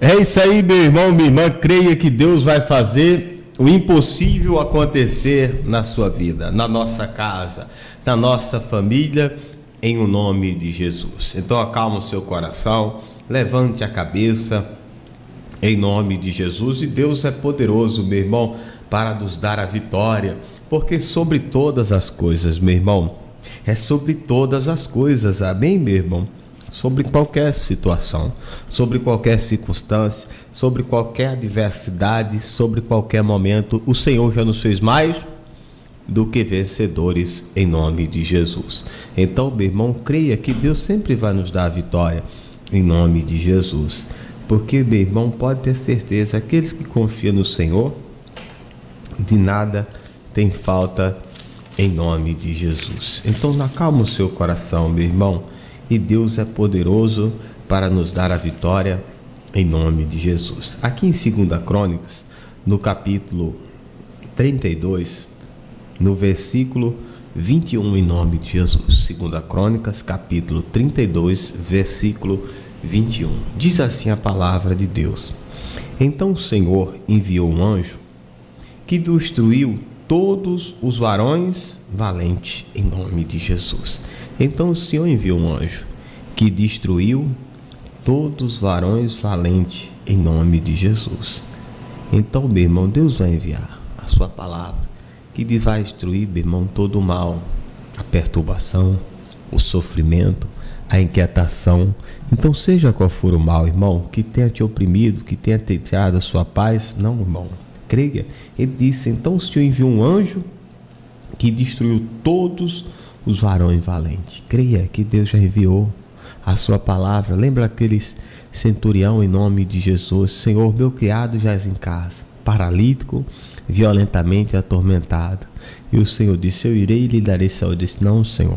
É isso aí, meu irmão, minha irmã. Creia que Deus vai fazer o impossível acontecer na sua vida, na nossa casa, na nossa família, em o nome de Jesus. Então acalma o seu coração, levante a cabeça, em nome de Jesus. E Deus é poderoso, meu irmão, para nos dar a vitória, porque sobre todas as coisas, meu irmão, é sobre todas as coisas, amém, meu irmão? Sobre qualquer situação, sobre qualquer circunstância, sobre qualquer adversidade, sobre qualquer momento, o Senhor já nos fez mais do que vencedores em nome de Jesus. Então, meu irmão, creia que Deus sempre vai nos dar a vitória em nome de Jesus. Porque, meu irmão, pode ter certeza, aqueles que confiam no Senhor, de nada tem falta em nome de Jesus. Então, acalma o seu coração, meu irmão, e Deus é poderoso para nos dar a vitória em nome de Jesus. Aqui em 2 Crônicas, no capítulo 32, no versículo 21, em nome de Jesus. 2 Crônicas, capítulo 32, versículo 21. Diz assim a palavra de Deus: Então o Senhor enviou um anjo que destruiu todos os varões valentes em nome de Jesus. Então o Senhor enviou um anjo que destruiu todos os varões valentes em nome de Jesus. Então, meu irmão, Deus vai enviar a sua palavra que diz, vai destruir, meu irmão, todo o mal, a perturbação, o sofrimento, a inquietação. Então, seja qual for o mal, irmão, que tenha te oprimido, que tenha tirado a sua paz, não, irmão, creia. Ele disse, então o Senhor enviou um anjo que destruiu todos os varões valentes. Creia que Deus já enviou a sua palavra. Lembra aqueles centurião em nome de Jesus: Senhor, meu criado jaz em casa, paralítico, violentamente atormentado. E o Senhor disse, eu irei e lhe darei saúde. Disse, não, Senhor,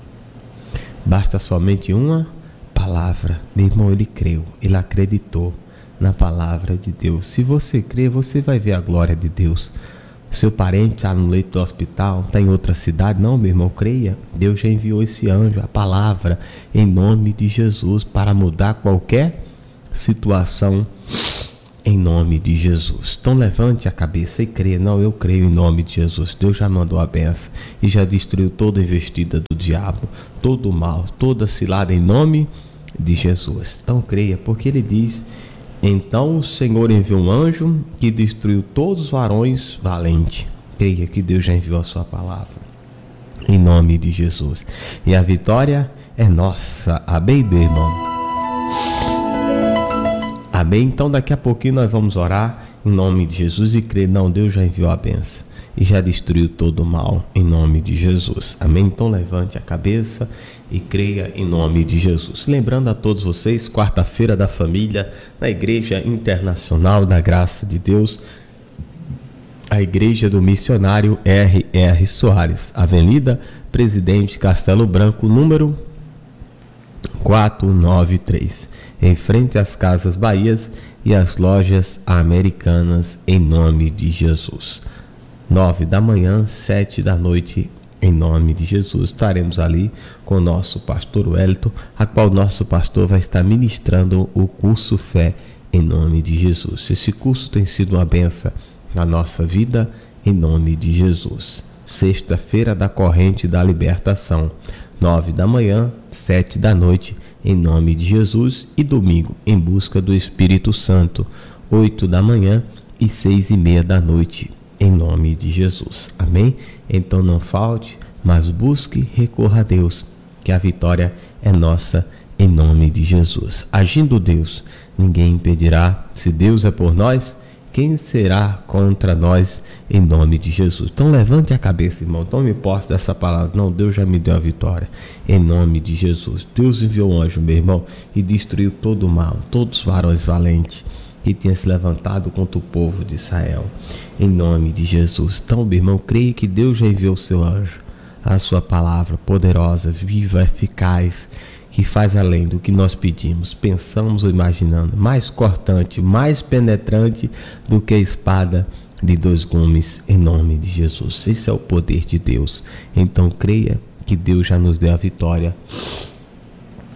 basta somente uma palavra. Meu irmão, ele creu, ele acreditou na palavra de Deus. Se você crê, você vai ver a glória de Deus. Seu parente está no leito do hospital, está em outra cidade. Não, meu irmão, creia. Deus já enviou esse anjo, a palavra, em nome de Jesus, para mudar qualquer situação, em nome de Jesus. Então levante a cabeça e creia. Não, eu creio em nome de Jesus. Deus já mandou a benção e já destruiu toda a investida do diabo, todo o mal, toda cilada, em nome de Jesus. Então creia, porque ele diz, então o Senhor enviou um anjo que destruiu todos os varões valentes. Creia que Deus já enviou a sua palavra, em nome de Jesus. E a vitória é nossa. Amém, meu irmão? Amém? Então daqui a pouquinho nós vamos orar em nome de Jesus e crer, não, Deus já enviou a bênção e já destruiu todo o mal em nome de Jesus. Amém? Então levante a cabeça e creia em nome de Jesus. Lembrando a todos vocês, quarta-feira da família, na Igreja Internacional da Graça de Deus, a Igreja do Missionário R.R. Soares, Avenida Presidente Castelo Branco, número 493, em frente às Casas Bahias e às lojas Americanas, em nome de Jesus. 9 da manhã, 7 da noite, em nome de Jesus. Estaremos ali com o nosso pastor Wellington, a qual nosso pastor vai estar ministrando o curso Fé, em nome de Jesus. Esse curso tem sido uma bênção na nossa vida, em nome de Jesus. Sexta-feira da Corrente da Libertação, 9 da manhã, 7 da noite, em nome de Jesus. E domingo, Em Busca do Espírito Santo, 8 da manhã e 6:30 da noite, em nome de Jesus. Amém? Então não falte, mas busque, recorra a Deus, que a vitória é nossa, em nome de Jesus. Agindo Deus, ninguém impedirá. Se Deus é por nós, quem será contra nós, em nome de Jesus? Então levante a cabeça, irmão, tome posse dessa palavra. Não, Deus já me deu a vitória, em nome de Jesus. Deus enviou um anjo, meu irmão, e destruiu todo o mal, todos os varões valentes que tinha se levantado contra o povo de Israel, em nome de Jesus. Então, meu irmão, creia que Deus já enviou o seu anjo, a sua palavra poderosa, viva, eficaz, que faz além do que nós pedimos, pensamos ou imaginando, mais cortante, mais penetrante do que a espada de 2 gumes, em nome de Jesus. Esse é o poder de Deus. Então creia que Deus já nos deu a vitória,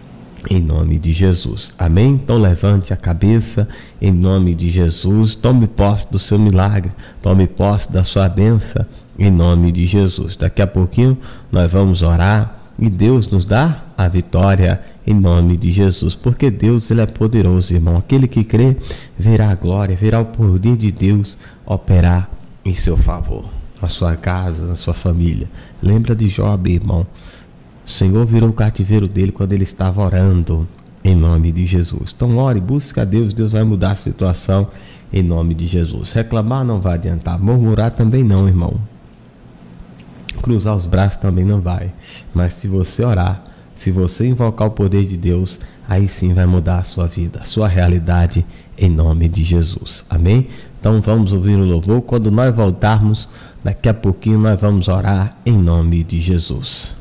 em nome de Jesus. Amém? Então levante a cabeça em nome de Jesus. Tome posse do seu milagre. Tome posse da sua bênção em nome de Jesus. Daqui a pouquinho nós vamos orar e Deus nos dá a vitória em nome de Jesus. Porque Deus, ele é poderoso, irmão. Aquele que crê verá a glória, verá o poder de Deus operar em seu favor. Na sua casa, na sua família. Lembra de Job, irmão. O Senhor virou o cativeiro dele quando ele estava orando em nome de Jesus. Então ore, busque a Deus, Deus vai mudar a situação em nome de Jesus. Reclamar não vai adiantar, murmurar também não, irmão. Cruzar os braços também não vai. Mas se você orar, se você invocar o poder de Deus, aí sim vai mudar a sua vida, a sua realidade em nome de Jesus. Amém? Então vamos ouvir o louvor. Quando nós voltarmos, daqui a pouquinho nós vamos orar em nome de Jesus.